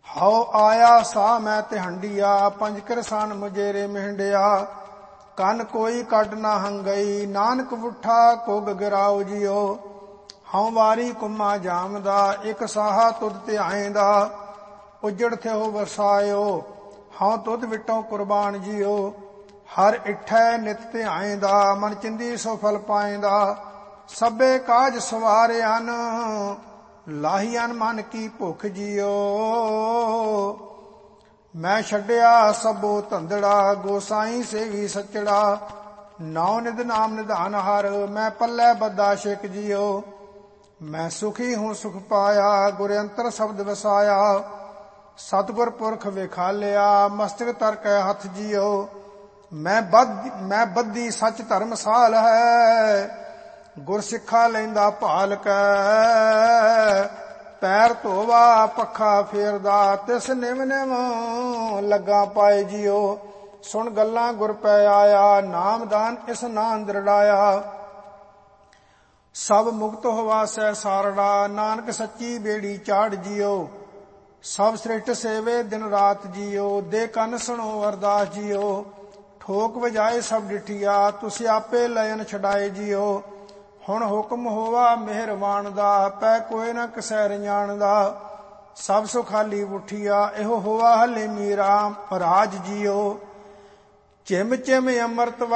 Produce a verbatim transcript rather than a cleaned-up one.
ਹਉ ਆਇਆ ਸਾ ਮੈਂ ਤੇ ਹੰਡੀਆ, ਪੰਜ ਕਿਰਸਾਨ ਮੁਜੇਰੇ ਮਿਹੰਡਿਆ। ਕੰਨ ਕੋਈ ਕੱਢ ਨਾ ਹੰਗਈ, ਨਾਨਕ ਵੁੱਠਾ ਕੁਗ ਗਿਰਾਉ ਜਿਉ। ਹਉ ਵਾਰੀ ਕੁਮਾ ਜਾਮਦਾ, ਇਕ ਸਾਹਾ ਤੁਧ ਧਿਆਏਂਦਾ। ਉਜੜ ਥਿਓ ਵਸਾਇਓ, ਹਉ ਤੁਧ ਵਿਟੋ ਕੁਰਬਾਨ ਜਿਉ। ਹਰ ਇਠੈ ਨਿਤ ਧਿਆਏਂਦਾ, ਮਨ ਚਿੰਦੀ ਸੋ ਫਲ ਪਾਏਂਦਾ। ਸਭੇ ਕਾਜ ਸਵਾਰਿਆਨ, ਲਾਹੀਆਨ ਮਨ ਕੀ ਭੁਖ ਜਿਉ। ਮੈਂ ਛੱਡਿਆ ਸਭੋ ਧੰਦੜਾ, ਗੋਸਾਈ ਸੇਵੀ ਸੱਚੜਾ। ਨਾਉ ਨਿਧ ਨਾਮ ਨਿਧਾਨ ਹਰ, ਮੈਂ ਪੱਲੇ ਬੱਧਾ ਛਿਕ ਜਿਉ। ਮੈਂ ਸੁਖੀ ਹੂੰ ਸੁਖ ਪਾਇਆ, ਗੁਰ ਅੰਤਰ ਸ਼ਬਦ ਵਸਾਇਆ। ਸਤਿਗੁਰ ਪੁਰਖ ਵਿਖਾਲਿਆ, ਮਸਤਕ ਧਰ ਕੇ ਹੱਥ ਜਿਉ। ਮੈਂ ਬੱਧ ਮੈਂ ਬੱਧੀ ਸੱਚ ਧਰਮਸਾਲ ਹੈ, ਗੁਰ ਸਿੱਖਾ ਲੈਂਦਾ ਭਾਲ ਕੈ। ਪੈਰ ਧੋਵਾ ਪੱਖਾ ਫੇਰਦਾ, ਤਿਸ ਨਿਮ ਨਿਮ ਲੱਗਾ ਪਾਏ ਜਿਉ। ਸੁਣ ਗੱਲਾਂ ਗੁਰ ਪੈ ਆਇਆ, ਨਾਮਦਾਨ ਇਸ ਨਾਮ ਦ੍ਰਿੜਾਇਆ। ਸਭ ਮੁਕਤ ਹੋਵਾਸੈ ਸਾਰੜਾ, ਨਾਨਕ ਸੱਚੀ ਬੇੜੀ ਚਾੜ ਜਿਉ। ਸਭ ਸ੍ਰਿਸ਼ਟ ਸੇਵੇ ਦਿਨ ਰਾਤ ਜਿਉ, ਦੇ ਕੰਨ ਸੁਣੋ ਅਰਦਾਸ ਜਿਉ। ਠੋਕ ਵਜਾਏ ਸਭ ਡਿਠੀਆ, ਤੁਸ ਆਪੇ ਲਇਨ ਛਡਾਏ ਜਿਉ। ਹੁਣ ਹੁਕਮ ਹੋਵਾ ਮਿਹਰਬਾਨ ਦਾ, ਪੈ ਕੋਈ ਨਾ ਕਿਸੈ ਰਜਾਣਦਾ। ਸਭ ਸੁਖਾਲੀ ਉਠੀਆ, ਇਹੋ ਹੋਵਾ ਹਲੇ ਮੀਰਾ ਰਾਜ ਜਿਉ। ਚਿਮ ਚਿਮ ਅੰਮ੍ਰਿਤ